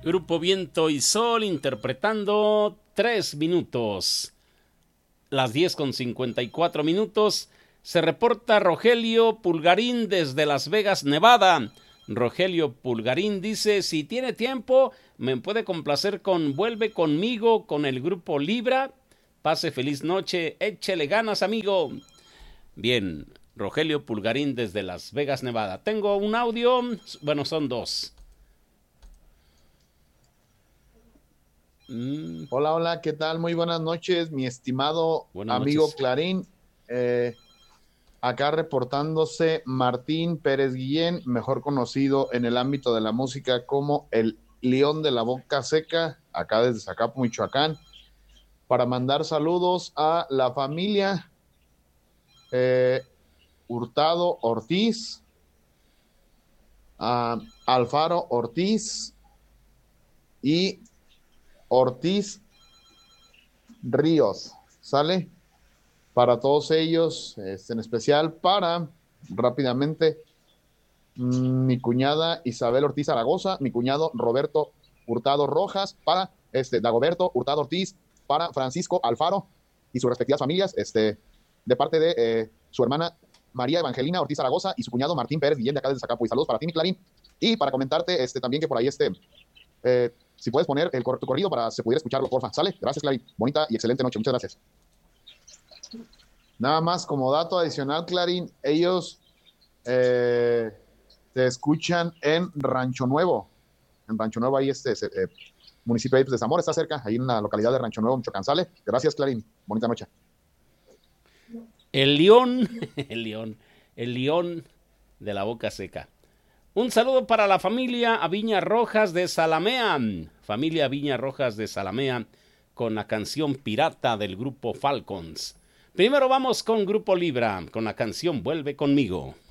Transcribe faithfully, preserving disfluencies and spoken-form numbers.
Grupo Viento y Sol interpretando Tres Minutos. Las diez con cincuenta y cuatro minutos. Se reporta Rogelio Pulgarín desde Las Vegas, Nevada. Rogelio Pulgarín dice, si tiene tiempo, me puede complacer con Vuelve Conmigo con el grupo Libra. Pase feliz noche, échele ganas, amigo. Bien, Rogelio Pulgarín desde Las Vegas, Nevada. Tengo un audio, bueno, son dos. Mm. Hola, hola, ¿qué tal? Muy buenas noches, mi estimado buenas amigo noches. Clarín. Eh, acá reportándose Martín Pérez Guillén, mejor conocido en el ámbito de la música como el León de la Boca Seca, acá desde Zacapo, Michoacán, para mandar saludos a la familia eh, Hurtado Ortiz, a Alfaro Ortiz y Ortiz Ríos, ¿sale? Para todos ellos, este, en especial para, rápidamente, mi cuñada Isabel Ortiz Zaragoza, mi cuñado Roberto Hurtado Rojas, para este, Dagoberto Hurtado Ortiz, para Francisco Alfaro y sus respectivas familias, este, de parte de eh, su hermana María Evangelina Ortiz Zaragoza y su cuñado Martín Pérez Guillén de acá de Zacapo. Y saludos para ti, mi Clarín. Y para comentarte este, también que por ahí este... Eh, si puedes poner el cor- tu corrido para se pudiera escucharlo, porfa. ¿Sale? Gracias, Clarín. Bonita y excelente noche. Muchas gracias. Nada más como dato adicional, Clarín, ellos eh, te escuchan en Rancho Nuevo. En Rancho Nuevo, ahí este eh, municipio de Zamora, está cerca, ahí en la localidad de Rancho Nuevo, Michoacán. ¿Sale? Gracias, Clarín. Bonita noche. El león, el león, el león de la Boca Seca. Un saludo para la familia Aviña Rojas de Salamea. Familia Aviña Rojas de Salamea con la canción Pirata del grupo Falcons. Primero vamos con Grupo Libra con la canción Vuelve Conmigo.